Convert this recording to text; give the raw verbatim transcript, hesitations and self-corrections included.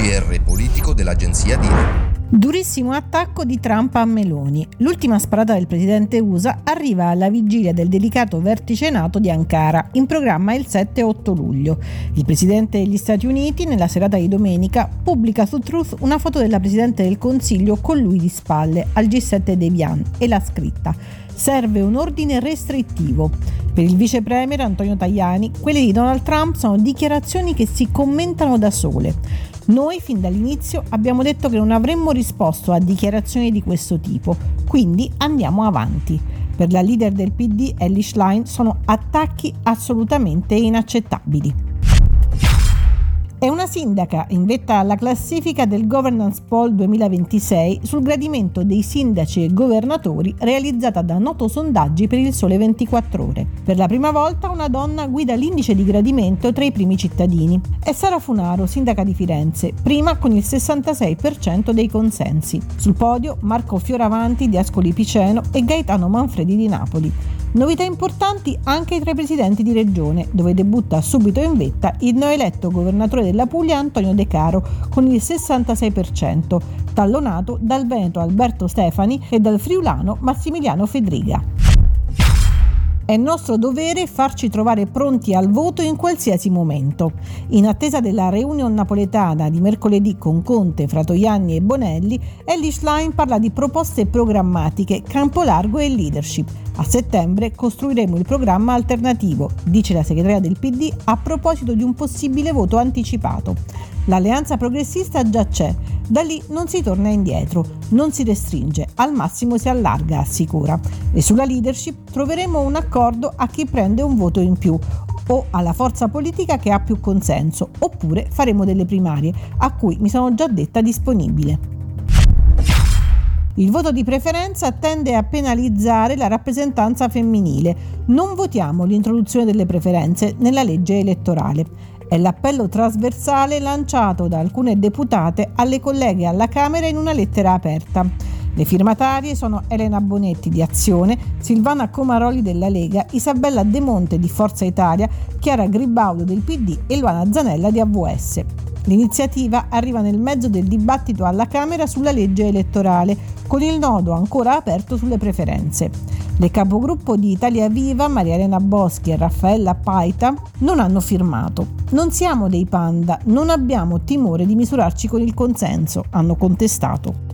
R politico dell'agenzia DIRE. Durissimo attacco di Trump a Meloni. L'ultima sparata del presidente U S A arriva alla vigilia del delicato vertice NATO di Ankara, in programma il sette e otto luglio. Il presidente degli Stati Uniti, nella serata di domenica, pubblica su Truth una foto della presidente del Consiglio con lui di spalle al G sette di Evian e l'ha scritta: serve un ordine restrittivo. Per il vice premier Antonio Tajani, quelle di Donald Trump sono dichiarazioni che si commentano da sole. Noi fin dall'inizio abbiamo detto che non avremmo risposto a dichiarazioni di questo tipo, quindi andiamo avanti. Per la leader del P D, Elly Schlein, sono attacchi assolutamente inaccettabili. È una sindaca in vetta alla classifica del Governance Poll duemilaventisei sul gradimento dei sindaci e governatori realizzata da Noto Sondaggi per il Sole ventiquattro Ore. Per la prima volta una donna guida l'indice di gradimento tra i primi cittadini. È Sara Funaro, sindaca di Firenze, prima con il sessantasei per cento dei consensi. Sul podio Marco Fioravanti di Ascoli Piceno e Gaetano Manfredi di Napoli. Novità importanti anche tra i presidenti di regione, dove debutta subito in vetta il neoeletto governatore della Puglia Antonio De Caro con il sessantasei per cento, tallonato dal veneto Alberto Stefani e dal friulano Massimiliano Fedriga. È nostro dovere farci trovare pronti al voto in qualsiasi momento. In attesa della reunion napoletana di mercoledì con Conte, Fratoianni e Bonelli, Elly Schlein parla di proposte programmatiche, campo largo e leadership. A settembre costruiremo il programma alternativo, dice la segretaria del P D a proposito di un possibile voto anticipato. L'alleanza progressista già c'è, da lì non si torna indietro, non si restringe, al massimo si allarga, assicura. E sulla leadership troveremo un accordo a chi prende un voto in più o alla forza politica che ha più consenso, oppure faremo delle primarie, a cui mi sono già detta disponibile. Il voto di preferenza tende a penalizzare la rappresentanza femminile. Non votiamo l'introduzione delle preferenze nella legge elettorale. È l'appello trasversale lanciato da alcune deputate alle colleghe alla Camera in una lettera aperta. Le firmatarie sono Elena Bonetti di Azione, Silvana Comaroli della Lega, Isabella De Monte di Forza Italia, Chiara Gribaudo del P D e Luana Zanella di A V S. L'iniziativa arriva nel mezzo del dibattito alla Camera sulla legge elettorale, con il nodo ancora aperto sulle preferenze. Le capogruppo di Italia Viva, Maria Elena Boschi e Raffaella Paita, non hanno firmato. Non siamo dei panda, non abbiamo timore di misurarci con il consenso, hanno contestato.